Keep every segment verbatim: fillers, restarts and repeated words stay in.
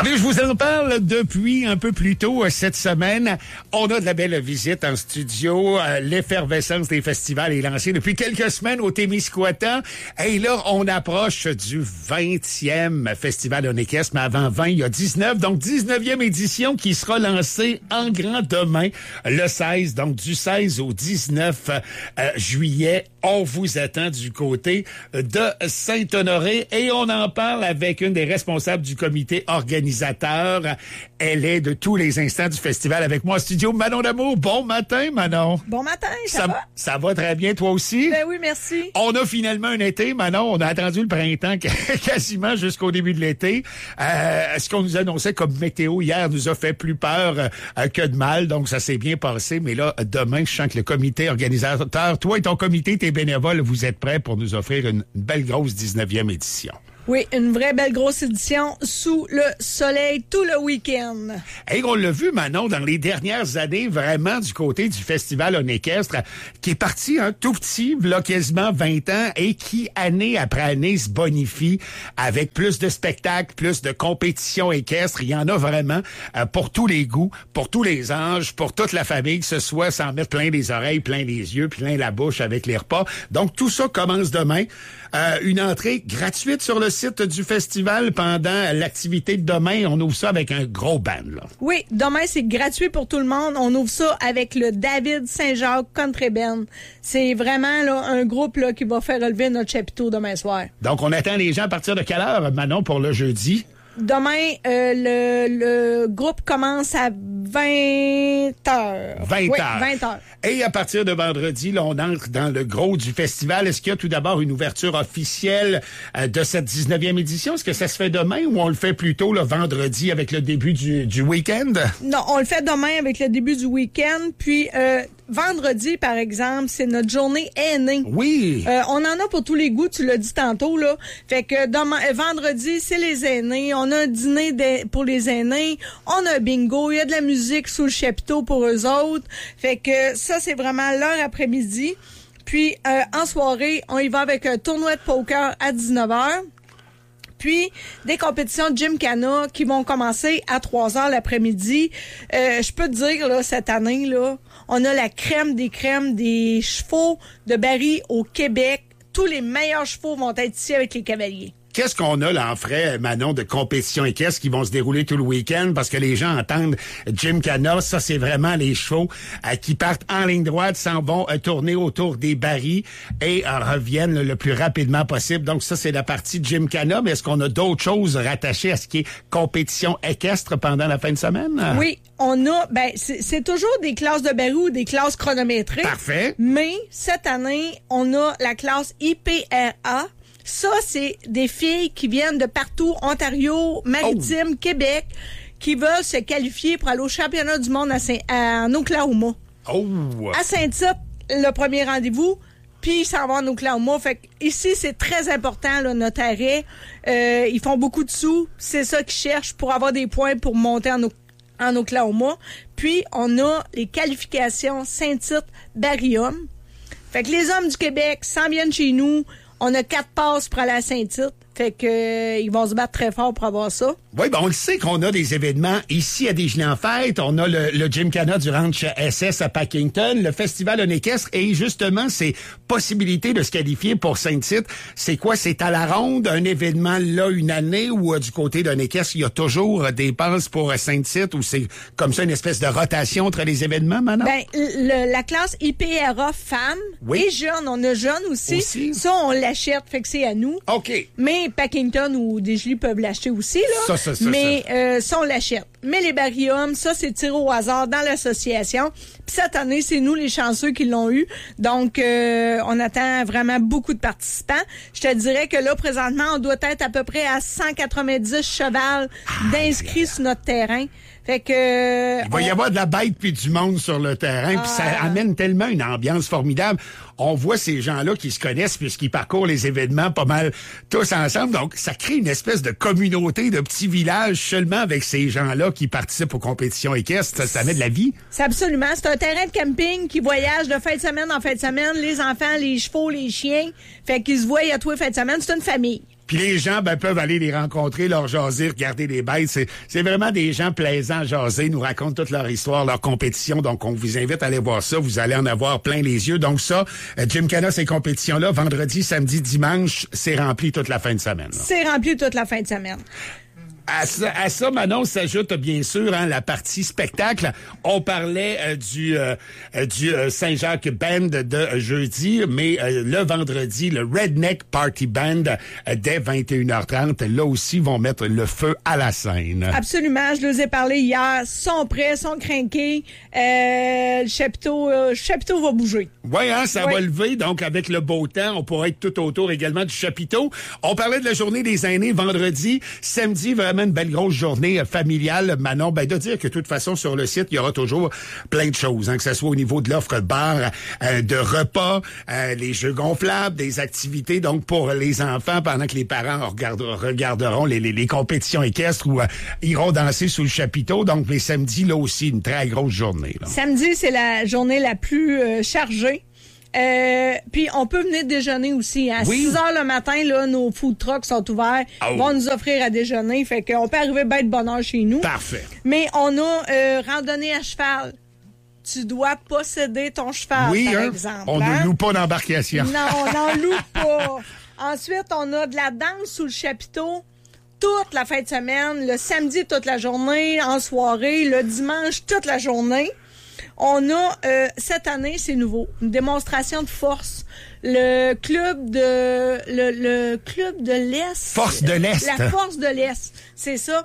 Allez, je vous en parle depuis un peu plus tôt cette semaine. On a de la belle visite en studio. L'effervescence des festivals est lancée depuis quelques semaines au Témiscouata. Et là, on approche du vingtième Festival Onéquestre, mais avant vingt, il y a dix-neuf. Donc, dix-neuvième édition qui sera lancée en grand demain, le seize. Donc, du seize au dix-neuf euh, juillet. On vous attend du côté de Saint-Honoré et on en parle avec une des responsables du comité organisateur. Elle est de tous les instants du festival avec moi au studio, Manon Damour. Bon matin, Manon. Bon matin, ça, ça va? Ça va très bien, toi aussi? Ben oui, merci. On a finalement un été, Manon. On a attendu le printemps quasiment jusqu'au début de l'été. Euh, ce qu'on nous annonçait comme météo hier nous a fait plus peur euh, que de mal, donc ça s'est bien passé. Mais là, demain, je sens que le comité organisateur, toi et ton comité, tes bénévoles, vous êtes prêts pour nous offrir une belle grosse dix-neuvième édition. Oui, une vraie belle grosse édition sous le soleil tout le week-end. Et on l'a vu, Manon, dans les dernières années, vraiment du côté du Festival Onéquestre, qui est parti un tout petit, là, quasiment vingt ans, et qui, année après année, se bonifie avec plus de spectacles, plus de compétitions équestres. Il y en a vraiment euh, pour tous les goûts, pour tous les âges, pour toute la famille, que ce soit sans mettre plein les oreilles, plein les yeux, plein la bouche avec les repas. Donc, tout ça commence demain. Euh, une entrée gratuite sur le site du festival pendant l'activité de demain. On ouvre ça avec un gros band, là. Oui, demain, c'est gratuit pour tout le monde. On ouvre ça avec le David Saint-Jacques Country Band. C'est vraiment là un groupe là qui va faire relever notre chapiteau demain soir. Donc, on attend les gens à partir de quelle heure, Manon, pour le jeudi? Demain, euh, le, le groupe commence à vingt heures. vingt oui, heures. vingt heures. Et à partir de vendredi, là, on entre dans le gros du festival. Est-ce qu'il y a tout d'abord une ouverture officielle euh, de cette dix-neuvième édition? Est-ce que ça se fait demain ou on le fait plutôt le vendredi avec le début du, du week-end? Non, on le fait demain avec le début du week-end. Puis euh, vendredi, par exemple, c'est notre journée aînée. Oui. Euh, on en a pour tous les goûts, tu l'as dit tantôt, là. Fait que demain, vendredi, c'est les aînés. On a un dîner de, pour les aînés. On a un bingo. Il y a de la musique sous le chapiteau pour eux autres. Fait que ça, c'est vraiment leur après-midi. Puis, euh, en soirée, on y va avec un tournoi de poker à dix-neuf heures. Puis, des compétitions de Gymkhana qui vont commencer à trois heures l'après-midi. Euh, je peux te dire, là, cette année, là, on a la crème des crèmes des chevaux de Barry au Québec. Tous les meilleurs chevaux vont être ici avec les cavaliers. Qu'est-ce qu'on a là en frais, Manon, de compétitions équestres qui vont se dérouler tout le week-end parce que les gens entendent Gymkhana, ça c'est vraiment les chevaux euh, qui partent en ligne droite, s'en vont euh, tourner autour des barils et euh, reviennent le, le plus rapidement possible. Donc ça c'est la partie Gymkhana, mais est-ce qu'on a d'autres choses rattachées à ce qui est compétition équestre pendant la fin de semaine? Oui, on a, ben c'est, c'est toujours des classes de barils ou des classes chronométrées. Parfait. Mais cette année, on a la classe I P R A. Ça, c'est des filles qui viennent de partout, Ontario, Maritime, oh. Québec, qui veulent se qualifier pour aller au championnat du monde à Saint- à, en Oklahoma. Oh. À Saint-Tite, le premier rendez-vous, puis ils s'en vont en Oklahoma. Fait que ici, c'est très important, là, notre arrêt. Euh, ils font beaucoup de sous. C'est ça qu'ils cherchent pour avoir des points pour monter en, o- en Oklahoma. Puis, on a les qualifications Saint-Tite-Barrium. Fait que les hommes du Québec s'en viennent chez nous. On a quatre passes pour aller à Saint-Tite. Fait que euh, ils vont se battre très fort pour avoir ça. Oui, ben on le sait qu'on a des événements ici à Desjardins en fête. On a le, le Gymkhana du Ranch S S à Packington, le Festival Onéquestre et justement ces possibilités de se qualifier pour Saint-Tite. C'est quoi? C'est à la ronde, un événement là une année ou euh, du côté d'Onéquestre, il y a toujours euh, des passes pour euh, Saint-Tite ou c'est comme ça une espèce de rotation entre les événements maintenant? Ben, le, la classe I P R A femmes oui. et jeunes, on a jeunes aussi. aussi. Ça, on l'achète, fait que c'est à nous. OK. Mais Packington ou Desjardins peuvent l'acheter aussi, là. Ça, ça, ça, mais ça. Euh, ça, on l'achète. Mais les barriums, ça, c'est tiré au hasard dans l'association. Puis cette année, c'est nous les chanceux qui l'ont eu. Donc, euh, on attend vraiment beaucoup de participants. Je te dirais que là, présentement, on doit être à peu près à cent quatre-vingt-dix chevals d'inscrits sur notre terrain. Fait que... Il va on... y avoir de la bête puis du monde sur le terrain, puis ça Ah. amène tellement une ambiance formidable. On voit ces gens-là qui se connaissent puisqu'ils parcourent les événements pas mal tous ensemble. Donc, ça crée une espèce de communauté, de petits villages seulement avec ces gens-là qui participent aux compétitions équestres. Ça, ça met de la vie. C'est absolument. C'est un terrain de camping qui voyage de fin de semaine en fin de semaine. Les enfants, les chevaux, les chiens. Fait qu'ils se voient à tous les fins de semaine. C'est une famille. Puis les gens ben, peuvent aller les rencontrer, leur jaser, regarder les bêtes. C'est, c'est vraiment des gens plaisants à jaser, nous racontent toute leur histoire, leur compétition. Donc, on vous invite à aller voir ça. Vous allez en avoir plein les yeux. Donc ça, euh, Gymkhana, ces compétitions-là, vendredi, samedi, dimanche, c'est rempli toute la fin de semaine. Là. C'est rempli toute la fin de semaine. À ça, à ça, Manon, s'ajoute bien sûr hein, la partie spectacle. On parlait euh, du euh, du euh, Saint-Jacques Band de euh, jeudi, mais euh, le vendredi, le Redneck Party Band euh, dès vingt et une heures trente, là aussi, vont mettre le feu à la scène. Absolument, je les ai parlé hier. Sont prêts, sont craqués. Euh, le chapiteau, euh, le chapiteau va bouger. Oui, hein, ça oui. va lever. Donc, avec le beau temps, on pourra être tout autour également du chapiteau. On parlait de la journée des aînés vendredi. Samedi, vraiment une belle grosse journée euh, familiale. Manon, ben de dire que de toute façon, sur le site, il y aura toujours plein de choses, hein, que ce soit au niveau de l'offre bar, euh, de repas, euh, les jeux gonflables, des activités, donc pour les enfants, pendant que les parents regardent, regarderont les, les, les compétitions équestres ou euh, iront danser sous le chapiteau. Donc, les samedis, là aussi, une très grosse journée. Là. Samedi, c'est la journée la plus euh, chargée. Euh, puis on peut venir déjeuner aussi. À oui. six heures le matin, là, nos food trucks sont ouverts. Oh. Ils vont nous offrir à déjeuner. Fait qu'on peut arriver bien de bonne heure chez nous. Parfait. Mais on a euh, randonnée à cheval. Tu dois posséder ton cheval, oui, par hein? exemple. On hein? ne loue pas d'embarcation. Non, on n'en loue pas. Ensuite, on a de la danse sous le chapiteau. Toute la fin de semaine, le samedi toute la journée, en soirée, le dimanche toute la journée. On a, euh, cette année, c'est nouveau, une démonstration de force. Le club de, le, le club de l'Est. Force de l'Est. La force de l'Est. C'est ça.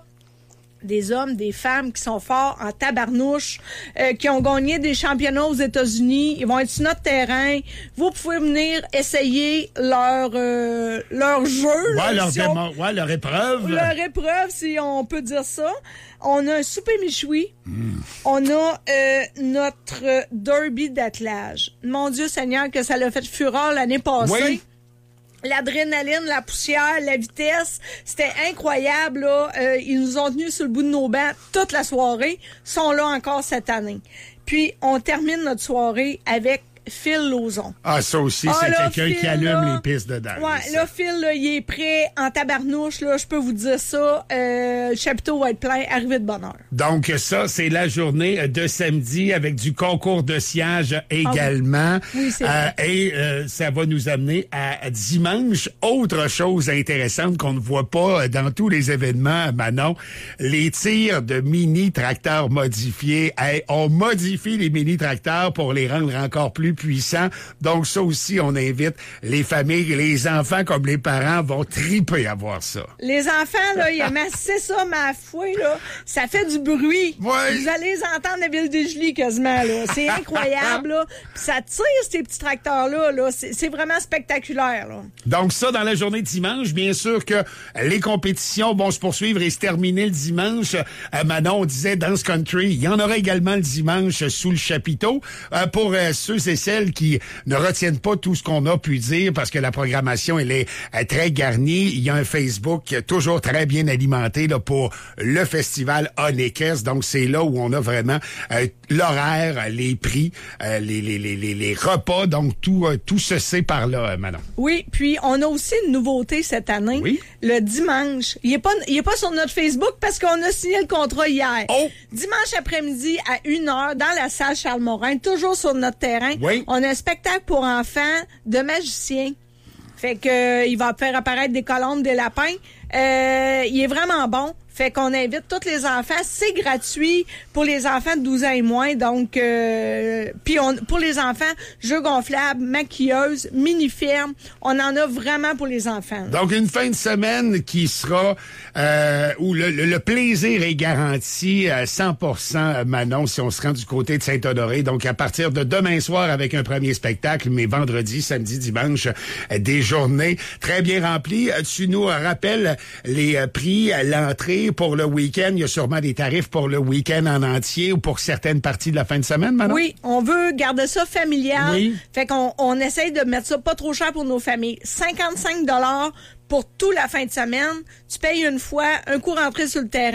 Des hommes, des femmes qui sont forts en tabarnouche, euh, qui ont gagné des championnats aux États-Unis. Ils vont être sur notre terrain. Vous pouvez venir essayer leur euh, leur jeu. Ouais, là, leur, si démo- on... ouais, leur épreuve. Leur épreuve, si on peut dire ça. On a un souper michoui. Mm. On a euh, notre derby d'attelage. Mon Dieu Seigneur, que ça l'a fait fureur l'année passée. Oui. L'adrénaline, la poussière, la vitesse, c'était incroyable. Là. Euh, ils nous ont tenus sur le bout de nos bancs toute la soirée. Ils sont là encore cette année. Puis, on termine notre soirée avec Phil Lauzon. Ah, ça aussi, ah, c'est là, quelqu'un Phil, qui allume là, les pistes de danse. Ouais, là, Phil, là, il est prêt en tabarnouche, là, je peux vous dire ça. Euh, le chapiteau va être plein, arrivé de bonne heure. Donc, ça, c'est la journée de samedi avec du concours de siège également. Ah oui. Oui, c'est euh, vrai. et euh, ça va nous amener à dimanche. Autre chose intéressante qu'on ne voit pas dans tous les événements, Manon, les tirs de mini-tracteurs modifiés. Hey, on modifie les mini-tracteurs pour les rendre encore plus puissants. Donc, ça aussi, on invite les familles, les enfants comme les parents vont triper à voir ça. Les enfants, là, ils aiment assez ça, ma foi, là. Ça fait du bruit. Ouais. Vous allez les entendre à Ville-des-Gelées quasiment, là. C'est incroyable, là. Puis ça tire, ces petits tracteurs-là, là. C'est, c'est vraiment spectaculaire, là. Donc, ça, dans la journée de dimanche, bien sûr que les compétitions vont se poursuivre et se terminer le dimanche. Euh, Manon, on disait Dance Country. Il y en aura également le dimanche sous le chapiteau. Euh, pour euh, ceux et celles qui ne retiennent pas tout ce qu'on a pu dire parce que la programmation, elle est euh, très garnie. Il y a un Facebook toujours très bien alimenté là, pour le festival Onekes. Donc, c'est là où on a vraiment euh, l'horaire, les prix, euh, les, les, les, les, les repas. Donc, tout, euh, tout se sait par là, euh, Manon. Oui, puis on a aussi une nouveauté cette année. Oui. Le dimanche. Il est pas, il est pas sur notre Facebook parce qu'on a signé le contrat hier. Oh! Dimanche après-midi à une heure dans la salle Charles-Morin, toujours sur notre terrain. Oui. On a un spectacle pour enfants de magiciens. Fait que euh, il va faire apparaître des colombes, des lapins. Euh, il est vraiment bon. Fait qu'on invite tous les enfants. C'est gratuit pour les enfants de douze ans et moins. Donc, euh, puis on, pour les enfants, jeux gonflables, maquilleuses, mini-fermes. On en a vraiment pour les enfants. Donc, une fin de semaine qui sera euh, où le, le, le plaisir est garanti à cent pour cent, Manon, si on se rend du côté de Saint-Honoré. Donc, à partir de demain soir avec un premier spectacle, mais vendredi, samedi, dimanche, des journées très bien remplies. Tu nous rappelles les prix, l'entrée pour le week-end. Il y a sûrement des tarifs pour le week-end en entier ou pour certaines parties de la fin de semaine, Manon? Oui, on veut garder ça familial. Oui. Fait qu'on on essaye de mettre ça pas trop cher pour nos familles. cinquante-cinq dollars pour toute la fin de semaine. Tu payes une fois, un coup rentré sur le terrain, il y a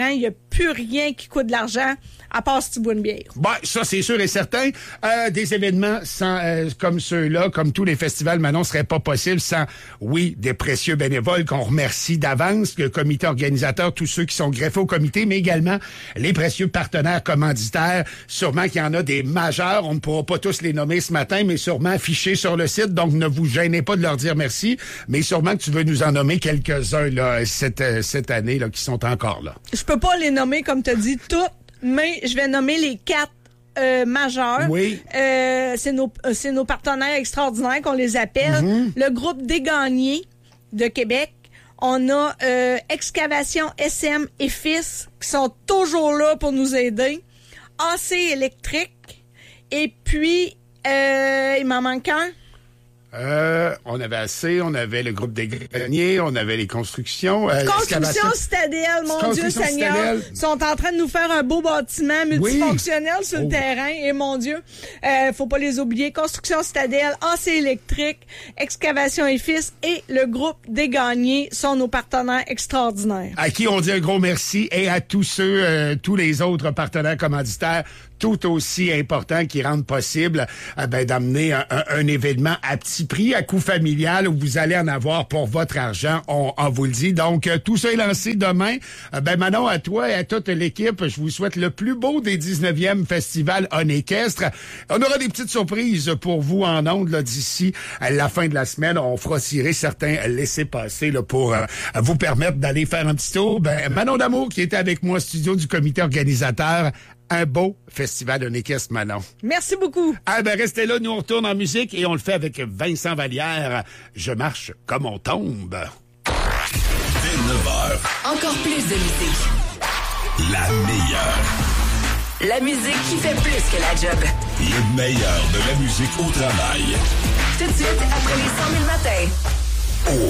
plus rien qui coûte de l'argent, à part si tu bois une bière. Ben, ça, c'est sûr et certain. Euh, des événements sans, euh, comme ceux-là, comme tous les festivals, Manon, seraient pas possibles sans, oui, des précieux bénévoles qu'on remercie d'avance, le comité organisateur, tous ceux qui sont greffés au comité, mais également les précieux partenaires commanditaires. Sûrement qu'il y en a des majeurs. On ne pourra pas tous les nommer ce matin, mais sûrement affichés sur le site. Donc, ne vous gênez pas de leur dire merci. Mais sûrement que tu veux nous en nommer quelques-uns, là, cette, cette année, là, qui sont encore là. Je peux pas les nommer, comme tu as dit, toutes, mais je vais nommer les quatre euh, majeurs. Oui. Euh, c'est nos, euh, c'est nos partenaires extraordinaires qu'on les appelle. Mm-hmm. Le groupe des Gagnés de Québec. On a euh, Excavation S M et Fils qui sont toujours là pour nous aider. A C électrique. Et puis, euh, il m'en manque un. Euh, on avait assez, on avait le groupe des greniers, on avait les constructions. Euh, Construction Citadelle, mon Construction Dieu Seigneur. Citadelle. Ils sont en train de nous faire un beau bâtiment multifonctionnel oui. sur le oh. terrain. Et mon Dieu, euh, faut pas les oublier. Construction Citadelle, A C électrique, Excavation et Fils et le groupe des Gagnés sont nos partenaires extraordinaires. À qui on dit un gros merci et à tous ceux, euh, tous les autres partenaires commanditaires tout aussi importants qui rendent possible euh, ben, d'amener un, un, un événement à petit prix, à coût familial, où vous allez en avoir pour votre argent, on, on vous le dit. Donc, euh, tout ça est lancé demain. Euh, ben Manon, à toi et à toute l'équipe, je vous souhaite le plus beau des dix-neuvième festivals On équestre. On aura des petites surprises pour vous en ondes là, d'ici à la fin de la semaine. On fera tirer certains laissez-passer là, pour euh, vous permettre d'aller faire un petit tour. Ben, Manon D'Amour, qui était avec moi au studio du comité organisateur, un beau festival de équestre, Manon. Merci beaucoup. Ah ben restez là, nous on retourne en musique et on le fait avec Vincent Vallière. Je marche comme on tombe. Dès neuf heures. Encore plus de musique. La meilleure. La musique qui fait plus que la job. Le meilleur de la musique au travail. Tout de suite après les cent mille matins. Oh.